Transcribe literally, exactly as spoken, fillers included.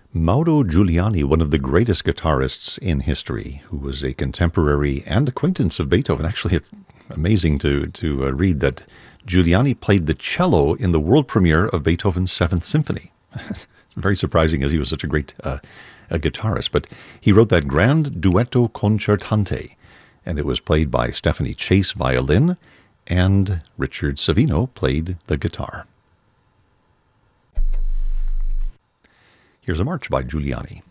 Mauro Giuliani, one of the greatest guitarists in history, who was a contemporary and acquaintance of Beethoven. Actually, it's amazing to, to uh, read that Giuliani played the cello in the world premiere of Beethoven's Seventh Symphony. It's very surprising, as he was such a great uh, a guitarist. But he wrote that Grand Duetto Concertante, and it was played by Stephanie Chase, violin, and Richard Savino played the guitar. Here's a march by Giuliani.